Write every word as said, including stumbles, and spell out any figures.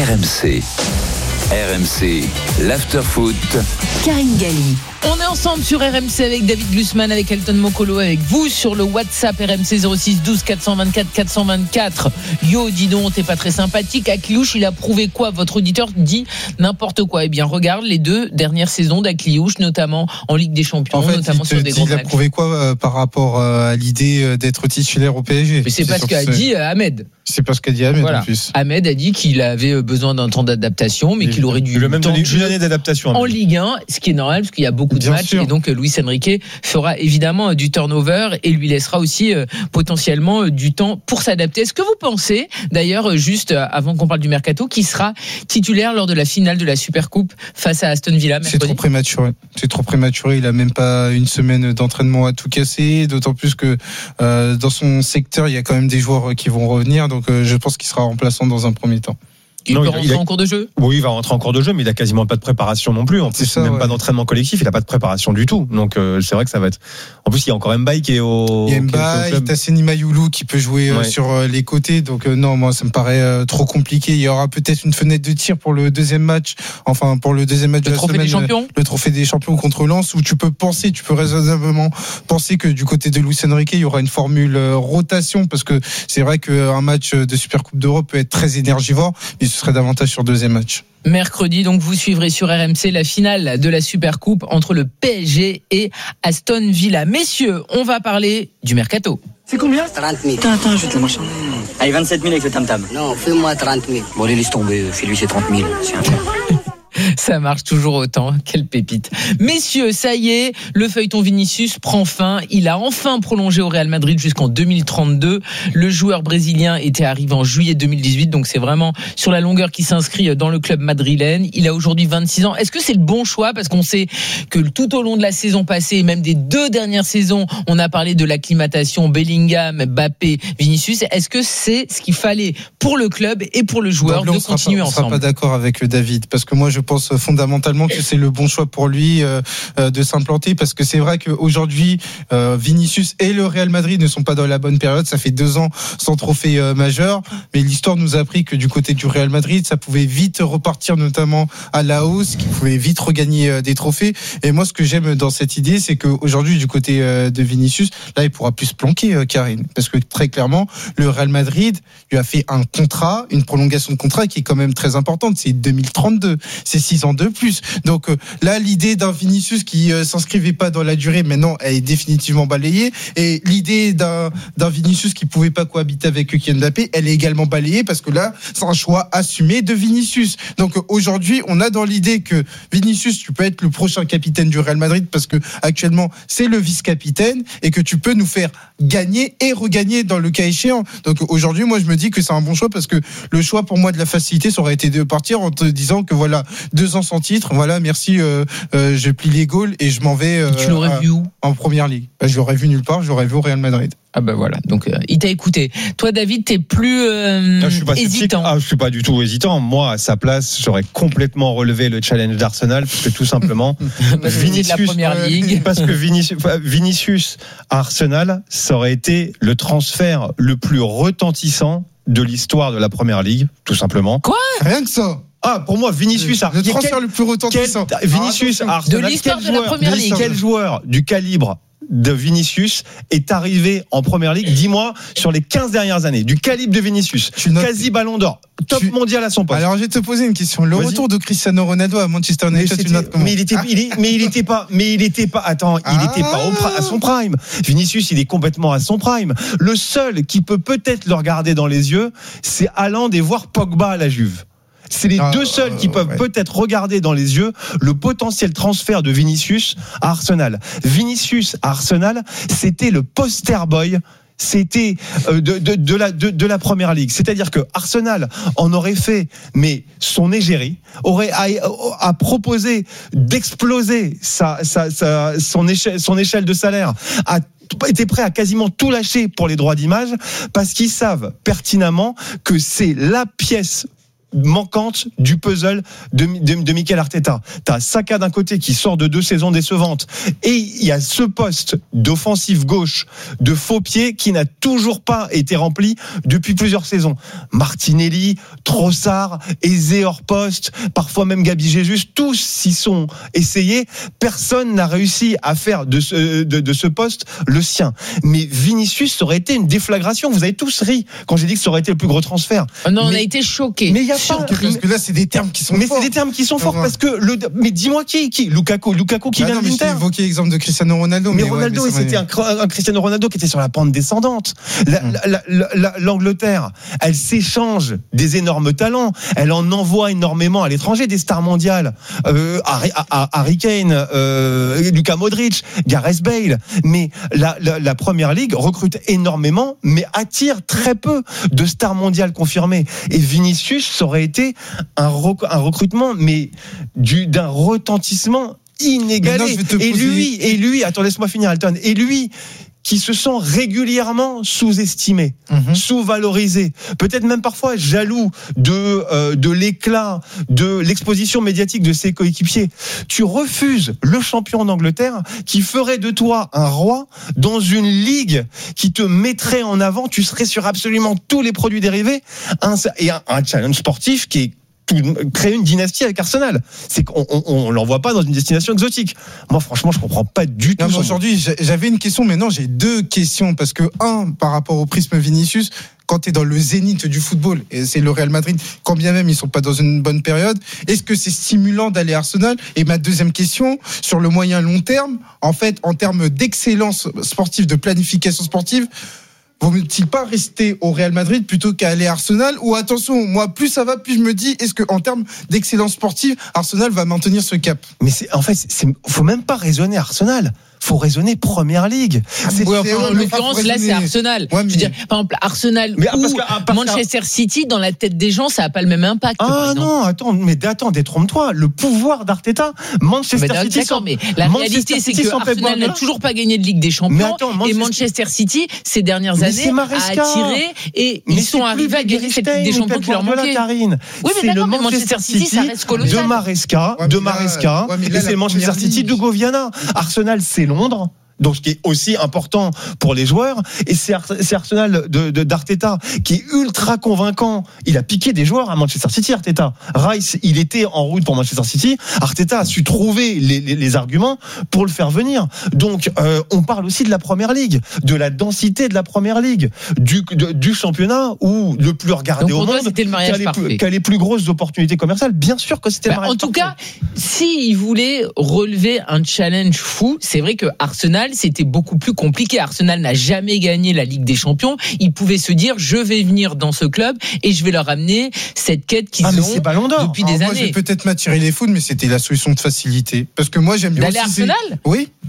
R M C. R M C, l'after-foot. Karine Galli. On est ensemble sur R M C avec David Glusman, avec Elton Mokolo, avec vous sur le WhatsApp R M C zéro six douze quatre cent vingt-quatre quatre cent vingt-quatre. Yo, dis donc, t'es pas très sympathique. Akliouche, il a prouvé quoi? Votre auditeur dit n'importe quoi. Eh bien, regarde les deux dernières saisons d'Akliouche, notamment en Ligue des Champions, en fait, notamment sur des dit, grands il a matchs. prouvé quoi euh, par rapport euh, à l'idée euh, d'être titulaire au P S G? Mais c'est, c'est pas ce qu'a dit euh, Ahmed. C'est pas ce qu'a dit Ahmed Voilà. en plus. Ahmed a dit qu'il avait besoin d'un temps d'adaptation, mais Et qu'il aurait dû le même temps donné de jeu une année d'adaptation en Ligue un, ce qui est normal parce qu'il y a beaucoup de Bien matchs sûr. et donc Luis Enrique fera évidemment euh, du turnover et lui laissera aussi euh, potentiellement euh, du temps pour s'adapter. Est-ce que vous pensez, d'ailleurs, euh, juste euh, avant qu'on parle du mercato, qu'il sera titulaire lors de la finale de la Supercoupe face à Aston Villa mercredi? C'est trop prématuré. C'est trop prématuré. Il a même pas une semaine d'entraînement à tout casser. D'autant plus que euh, dans son secteur, il y a quand même des joueurs qui vont revenir. Donc, euh, je pense qu'il sera remplaçant dans un premier temps. Il Non, peut il a- rentrer il a- en cours de jeu? Oui, il va rentrer en cours de jeu, mais il a quasiment pas de préparation non plus. En plus, C'est ça, même ouais. pas d'entraînement collectif. Il a pas de préparation du tout. Donc, euh, c'est vrai que ça va être. En plus, il y a encore Mbaye qui est au. Il y a qui est au Mbaye, club. Tasseni Mayoulou qui peut jouer euh, Ouais. sur euh, les côtés. Donc euh, non, moi ça me paraît euh, trop compliqué. Il y aura peut-être une fenêtre de tir pour le deuxième match. Enfin pour le deuxième match Le de la trophée semaine. des champions? Le trophée des champions contre Lens, où tu peux penser, tu peux raisonnablement penser que du côté de Luis Enrique, il y aura une formule euh, rotation, parce que c'est vrai qu'un match de Supercoupe d'Europe peut être très énergivore, mais ce serait davantage sur le deuxième match. Mercredi, donc vous suivrez sur R M C la finale de la Supercoupe entre le P S G et Aston Villa. Messieurs, on va parler du mercato. C'est combien? trente mille. Attends, attends, je vais te la marchander. Allez, vingt-sept mille avec le tam-tam. Non, fais-moi trente mille. Bon, allez, laisse tomber. Fais-lui ses trente mille. C'est un Ça marche toujours autant, quelle pépite. Messieurs, ça y est, le feuilleton Vinicius prend fin. Il a enfin prolongé au Real Madrid jusqu'en deux mille trente-deux. Le joueur brésilien était arrivé en juillet deux mille dix-huit, donc c'est vraiment sur la longueur qui s'inscrit dans le club madrilène. Il a aujourd'hui vingt-six ans. Est-ce que c'est le bon choix? Parce qu'on sait que tout au long de la saison passée, et même des deux dernières saisons, on a parlé de l'acclimatation Bellingham, Mbappé, Vinicius. Est-ce que c'est ce qu'il fallait pour le club et pour le joueur Donc là, de on sera continuer pas, on ensemble? sera pas d'accord avec David, parce que moi je pense fondamentalement que c'est le bon choix pour lui euh, euh, de s'implanter, parce que c'est vrai qu'aujourd'hui euh, Vinicius et le Real Madrid ne sont pas dans la bonne période. Ça fait deux ans sans trophée euh, majeur, mais l'histoire nous a appris que du côté du Real Madrid, ça pouvait vite repartir, notamment à la hausse, qu'il pouvait vite regagner euh, des trophées. Et moi, ce que j'aime dans cette idée, c'est qu'aujourd'hui, du côté euh, de Vinicius, là, il pourra plus se planquer, euh, Karine, parce que très clairement, le Real Madrid lui a fait un contrat, une prolongation de contrat qui est quand même très importante. C'est deux mille trente-deux, c'est six ans de plus. Donc euh, là, l'idée d'un Vinicius qui euh, s'inscrivait pas dans la durée, maintenant, elle est définitivement balayée. Et l'idée d'un, d'un Vinicius qui pouvait pas cohabiter avec Kylian Mbappé, elle est également balayée, parce que là, c'est un choix assumé de Vinicius. Donc euh, aujourd'hui, on a dans l'idée que Vinicius, tu peux être le prochain capitaine du Real Madrid, parce que actuellement, c'est le vice-capitaine, et que tu peux nous faire gagner et regagner dans le cas échéant. Donc aujourd'hui, moi, je me dis que c'est un bon choix, parce que le choix pour moi de la facilité, ça aurait été de partir en te disant que voilà, deux ans sans titre, voilà, merci, euh, euh, je plie les Gaules et je m'en vais euh, Tu l'aurais à- vu où? en première ligue. Bah, je l'aurais vu nulle part, je l'aurais vu au Real Madrid. Ah ben voilà, donc euh, il t'a écouté. Toi David, t'es plus euh, Ah, je suis pas sceptique. hésitant. Ah, je suis pas du tout hésitant. Moi, à sa place, j'aurais complètement relevé le challenge d'Arsenal, parce que tout simplement, Parce que c'est de la première euh, ligue. parce que Vinicius, enfin, Vinicius à Arsenal, ça aurait été le transfert le plus retentissant de l'histoire de la première ligue, tout simplement. Rien que ça. Ah, pour moi, Vinicius à Le transfert le plus retentissant. Quel- Vinicius à Arsenal, De l'histoire quel de la joueur- première ligue. Quel joueur du calibre de Vinicius est arrivé en première ligue, dis-moi, sur les quinze dernières années, du calibre de Vinicius, Tu notes- quasi ballon d'or, top Tu- mondial à son poste. Alors, je vais te poser une question. Le Vas-y. retour de Cristiano Ronaldo à Manchester Mais, United, tu c'était- notes comment? mais il était, il est- mais il était pas, mais il était pas. Attends, il Ah. était pas au pri- à son prime. Vinicius, il est complètement à son prime. Le seul qui peut peut-être le regarder dans les yeux, c'est Haaland et voir Pogba à la Juve. C'est les Ah, deux seuls qui euh, peuvent ouais. peut-être regarder dans les yeux le potentiel transfert de Vinicius à Arsenal. Vinicius à Arsenal, c'était le poster boy. C'était euh, de, de, de, la, de, de la première ligue. C'est-à-dire que Arsenal en aurait fait, mais son égérie, aurait à, à proposer d'exploser sa, sa, sa, son, échelle, son échelle de salaire, a été prêt à quasiment tout lâcher pour les droits d'image, parce qu'ils savent pertinemment que c'est la pièce manquante du puzzle de, de, de Mikel Arteta. T'as Saka d'un côté qui sort de deux saisons décevantes, et il y a ce poste d'offensive gauche de faux pied qui n'a toujours pas été rempli depuis plusieurs saisons. Martinelli, Trossard, Eze hors poste, parfois même Gabi Jesus, tous s'y sont essayés. Personne n'a réussi à faire de ce, de, de ce poste le sien. Mais Vinicius, ça aurait été une déflagration. Vous avez tous ri quand j'ai dit que ça aurait été le plus gros transfert. Non, mais, on a été choqués. Mais il y a pas. Parce que là, c'est des termes qui sont Mais forts. c'est des termes qui sont forts Ouais. parce que le. Mais dis-moi qui, qui Lukaku, Lukaku qui Bah vient non, de mais je t'ai l'Inter. évoqué l'exemple de Cristiano Ronaldo. Mais, mais Ronaldo, ouais, mais ça c'était m'a- un, un Cristiano Ronaldo qui était sur la pente descendante. La, Mm. la, la, la, L'Angleterre, elle s'échange des énormes talents. Elle en envoie énormément à l'étranger, des stars mondiales. Euh, Harry, Harry Kane, euh, Luka Modric, Gareth Bale. Mais la, la, la Première Ligue recrute énormément, mais attire très peu de stars mondiales confirmées. Et Vinicius, ça aurait été un, rec- un recrutement, mais du, d'un retentissement inégalé. Maintenant, je vais te Et poser- lui, et lui, attends, laisse-moi finir, Alton. Et lui, qui se sent régulièrement sous-estimé, Mhm. sous-valorisé, peut-être même parfois jaloux de euh, de l'éclat, de l'exposition médiatique de ses coéquipiers. Tu refuses le champion d'Angleterre qui ferait de toi un roi dans une ligue qui te mettrait en avant, tu serais sur absolument tous les produits dérivés, un, et un, un challenge sportif qui est tout, créer une dynastie avec Arsenal. C'est qu'on on, on l'envoie pas dans une destination exotique. Moi, franchement, je comprends pas du tout. Non, mais son- aujourd'hui, j'ai- j'avais une question, mais non, j'ai deux questions. Parce que, un, par rapport au prisme Vinicius, quand tu es dans le zénith du football, et c'est le Real Madrid, quand bien même ils sont pas dans une bonne période, est-ce que c'est stimulant d'aller à Arsenal? Et ma deuxième question, sur le moyen long terme, en fait, en termes d'excellence sportive, de planification sportive, vaut-il pas rester au Real Madrid plutôt qu'à aller à Arsenal? Ou attention, moi, plus ça va, plus je me dis, est-ce qu'en termes d'excellence sportive, Arsenal va maintenir ce cap? Mais c'est, en fait, c'est, faut même pas raisonner Arsenal. Faut raisonner Première Ligue. C'est, Ouais, En enfin, mais l'occurrence, faut là, c'est raisonner. Arsenal. Ouais, Je mais- veux dire, par exemple, Arsenal Mais, ah, ou parce que- ah, parce que- Manchester City, dans la tête des gens, ça n'a pas le même impact. par Ah exemple. non, attends, mais attends, détrompe-toi. Le pouvoir d'Arteta, Manchester Mais City, d'accord, sans- mais la Manchester réalité, c'est City que sans Pep Arsenal n'a Guardiola. toujours pas gagné de Ligue des Mais Champions. attends, Et Manchester- Manchester City, ces dernières Mais années, c'est Maresca. a attiré et Mais ils c'est sont plus arrivés à gagner cette Ligue des Pep Champions qui leur Guardiola, manquait. Karine. Oui, mais C'est d'accord, le mais Manchester City, ça reste colossal. de Maresca, Ouais, de mais là, Maresca, ouais, mais là, et c'est la le Manchester première City ligue. de Goviana. Arsenal, c'est Londres. Donc, ce qui est aussi important pour les joueurs, et c'est, Ar- c'est Arsenal de, de, d'Arteta qui est ultra convaincant. Il a piqué des joueurs à Manchester City, Arteta. Rice, il était en route pour Manchester City. Arteta a su trouver les, les, les arguments pour le faire venir. Donc, euh, on parle aussi de la Première Ligue, de la densité de la Première Ligue, du, de- du championnat où le plus regardé Donc, au pour toi, monde, c'était le mariage qui a les plus- parfait. qui a les plus grosses opportunités commerciales. Bien sûr que c'était Bah, le mariage en tout parfait. cas, s'il voulait relever un challenge fou, c'est vrai que Arsenal, c'était beaucoup plus compliqué. Arsenal n'a jamais gagné la Ligue des Champions. Il pouvait se dire, je vais venir dans ce club et je vais leur amener cette quête qu'ils Ah, mais ont c'est Ballon d'Or. depuis Alors des moi, je vais années. peut-être m'attirer les foudres, mais c'était la solution de facilité. Parce que moi, j'aime bien D'aller à aussi. Arsenal? Oui.